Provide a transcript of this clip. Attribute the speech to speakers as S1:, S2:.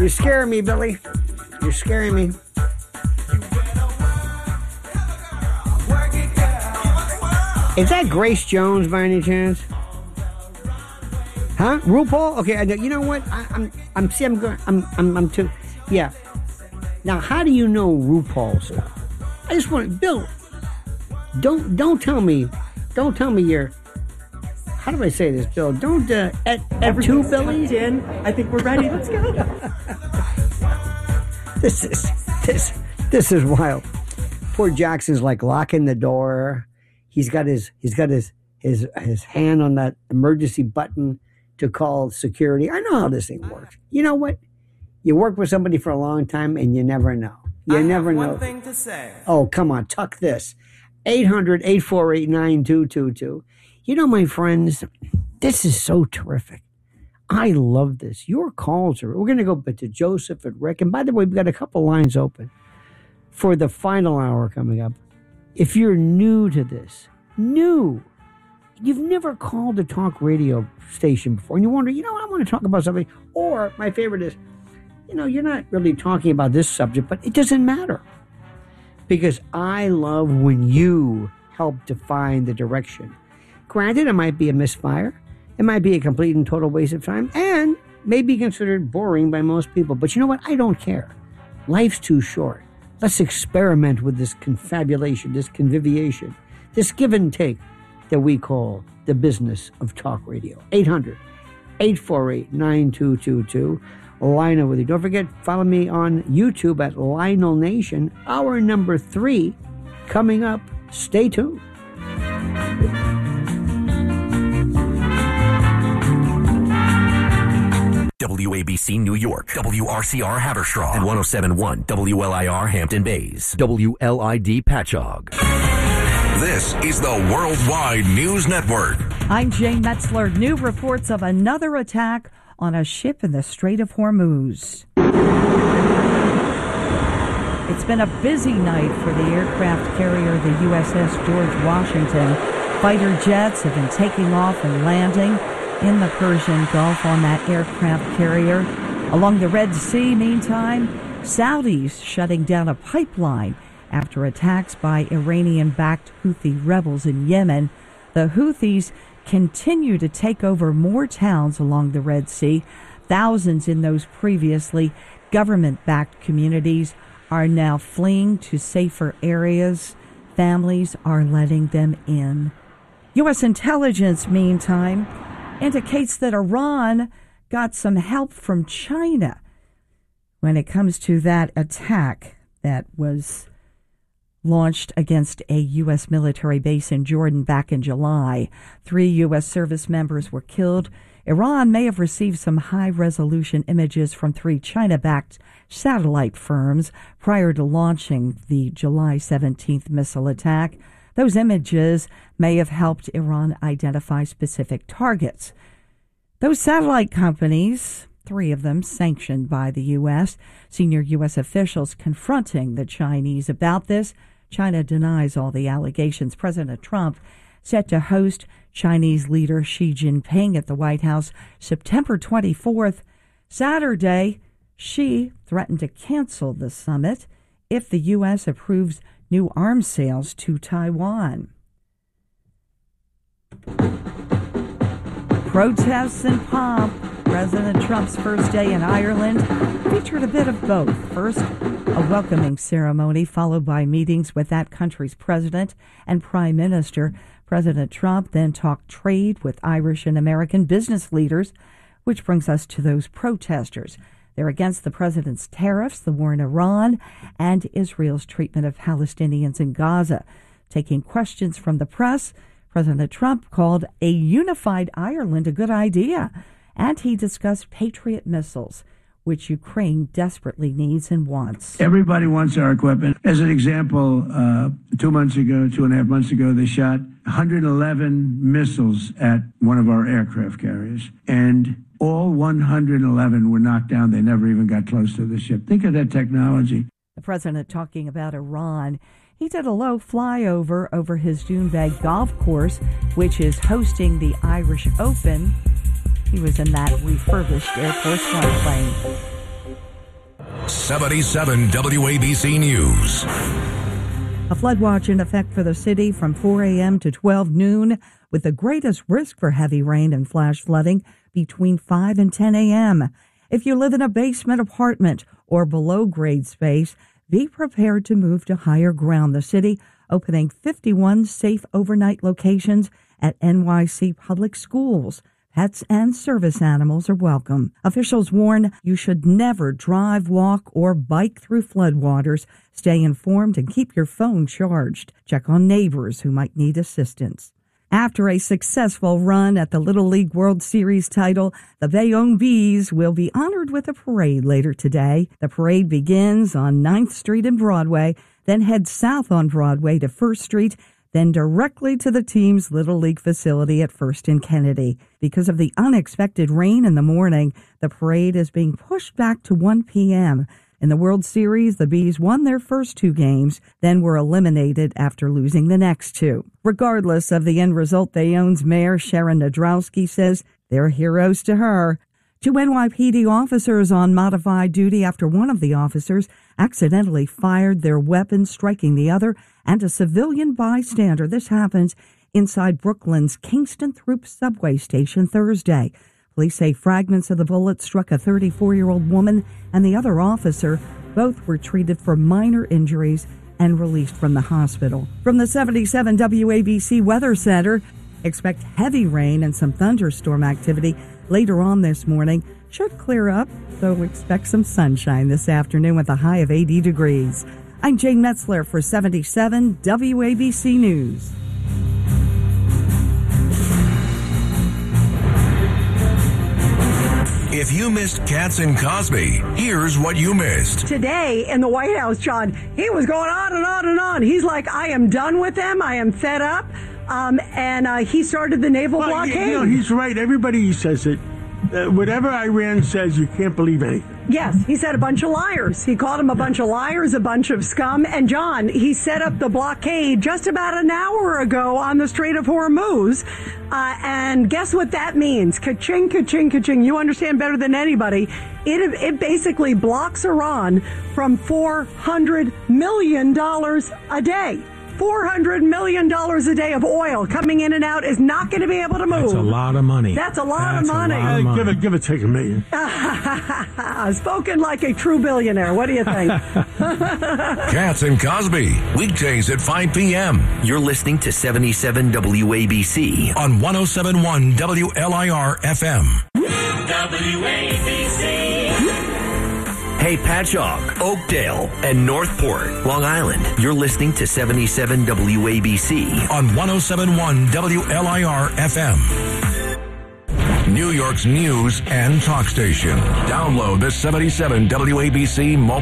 S1: You're scaring me, Billy. You're scaring me. Is that Grace Jones by any chance? Huh? RuPaul? Okay, you know what? I'm too. Yeah. Now, how do you know RuPaul's? I just want Bill. Don't tell me you're. How do I say this, Bill? Don't at two Billies
S2: in. I think we're ready. Let's go.
S1: This is wild. Poor Jackson's like locking the door. He's got his hand on that emergency button to call security. I know how this thing works. You know what? You work with somebody for a long time and you never know. You never know.
S2: One thing to say.
S1: Oh, come on, tuck this. 800-848-9222. You know, my friends, this is so terrific. I love this. Your calls are, we're going to go to Joseph and Rick. And by the way, we've got a couple lines open for the final hour coming up. If you're new to this, you've never called a talk radio station before, and you wonder, I want to talk about something. Or my favorite is, you're not really talking about this subject, but it doesn't matter. Because I love when you help define the direction. Granted, it might be a misfire. It might be a complete and total waste of time, and may be considered boring by most people. But you know what? I don't care. Life's too short. Let's experiment with this confabulation, this conviviation, this give and take that we call the business of talk radio. 800-848-9222. Lionel with you. Don't forget, follow me on YouTube at Lionel Nation. Hour number 3 coming up. Stay tuned.
S3: WABC New York, WRCR Haverstraw, and 107.1 WLIR Hampton Bays, WLID Patchogue. This is the Worldwide News Network.
S4: I'm Jane Metzler. New reports of another attack on a ship in the Strait of Hormuz. It's been a busy night for the aircraft carrier, the USS George Washington. Fighter jets have been taking off and landing in the Persian Gulf on that aircraft carrier. Along the Red Sea, meantime, Saudis shutting down a pipeline after attacks by Iranian-backed Houthi rebels in Yemen. The Houthis continue to take over more towns along the Red Sea. Thousands in those previously government-backed communities are now fleeing to safer areas. Families are letting them in. U.S. intelligence, meantime, indicates that Iran got some help from China when it comes to that attack that was launched against a U.S. military base in Jordan back in July. 3 U.S. service members were killed. Iran may have received some high-resolution images from 3 China-backed satellite firms prior to launching the July 17th missile attack. Those images may have helped Iran identify specific targets. Those satellite companies, 3 of them sanctioned by the U.S., senior U.S. officials confronting the Chinese about this. China denies all the allegations. President Trump set to host Chinese leader Xi Jinping at the White House September 24th. Saturday, Xi threatened to cancel the summit if the U.S. approves new arms sales to Taiwan. Protests and pomp. President Trump's first day in Ireland featured a bit of both. First, a welcoming ceremony followed by meetings with that country's president and prime minister. President Trump then talked trade with Irish and American business leaders, which brings us to those protesters. They're against the president's tariffs, the war in Iran, and Israel's treatment of Palestinians in Gaza. Taking questions from the press, President Trump called a unified Ireland a good idea, and he discussed Patriot missiles, which Ukraine desperately needs and wants.
S5: Everybody wants our equipment. As an example, 2 months ago, 2.5 months ago, they shot 111 missiles at one of our aircraft carriers, and all 111 were knocked down. They never even got close to the ship. Think of that technology.
S4: The president talking about Iran. He did a low flyover over his Doonbeg golf course, which is hosting the Irish Open. He was in that refurbished Air Force One plane.
S3: 77 WABC News.
S4: A flood watch in effect for the city from 4 a.m. to 12 noon, with the greatest risk for heavy rain and flash flooding between 5 and 10 a.m. If you live in a basement apartment or below grade space, be prepared to move to higher ground. The city opening 51 safe overnight locations at NYC public schools. Pets and service animals are welcome. Officials warn you should never drive, walk, or bike through floodwaters. Stay informed and keep your phone charged. Check on neighbors who might need assistance. After a successful run at the Little League World Series title, the Bayonne Bees will be honored with a parade later today. The parade begins on 9th Street and Broadway, then heads south on Broadway to 1st Street, then directly to the team's Little League facility at 1st and Kennedy. Because of the unexpected rain in the morning, the parade is being pushed back to 1 p.m. In the World Series, the Bees won their first 2 games, then were eliminated after losing the next 2. Regardless of the end result, Bayonne's Mayor Sharon Nadrowski says they're heroes to her. 2 NYPD officers on modified duty after one of the officers accidentally fired their weapon, striking the other and a civilian bystander. This happens inside Brooklyn's Kingston Throop subway station Thursday. Police say fragments of the bullet struck a 34-year-old woman and the other officer. Both were treated for minor injuries and released from the hospital. From the 77 WABC Weather Center, expect heavy rain and some thunderstorm activity later on this morning. Should clear up, so expect some sunshine this afternoon with a high of 80 degrees. I'm Jane Metzler for 77 WABC News.
S3: If you missed Katz and Cosby, here's what you missed.
S2: Today in the White House, John, he was going on and on and on. He's like, I am done with them. I am fed up. And he started the naval blockade.
S5: You know, he's right. Everybody says it. Whatever Iran says, you can't believe anything.
S2: Yes, he said a bunch of liars. He called them a bunch of liars, a bunch of scum. And, John, he set up the blockade just about an hour ago on the Strait of Hormuz. And guess what that means? Ka-ching, ka-ching, ka-ching. You understand better than anybody. It basically blocks Iran from $400 million a day. $400 million a day of oil coming in and out is not going to be able to move.
S5: That's a lot of money.
S2: That's a lot of money.
S5: Give it, take $1 million.
S2: Spoken like a true billionaire. What do you think?
S3: Katz and Cosby, weekdays at 5 p.m. You're listening to 77 WABC on 107.1 WLIR FM.
S6: WABC.
S3: Hey, Patchogue, Oakdale, and Northport, Long Island. You're listening to 77 WABC on 107.1 WLIR FM. New York's news and talk station. Download the 77 WABC mobile